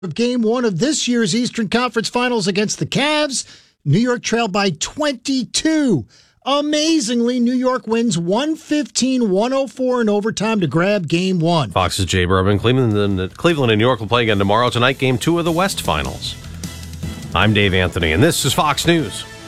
Of Game 1 of this year's Eastern Conference Finals against the Cavs, New York trailed by 22. Amazingly, New York wins 115-104 in overtime to grab Game 1. Fox's Jay Bourbon. Cleveland and New York will play again tomorrow. Tonight, Game 2 of the West Finals. I'm Dave Anthony, and this is Fox News.